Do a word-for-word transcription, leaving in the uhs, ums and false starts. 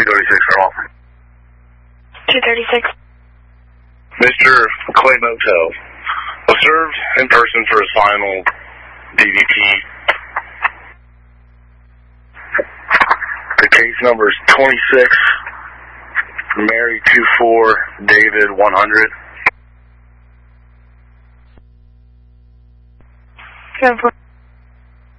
thirty-six, Earl. two thirty-six. Mister Clay Motel, observed in person for his final D V P. The case number is twenty-six, Mary two four, David one hundred. seven four.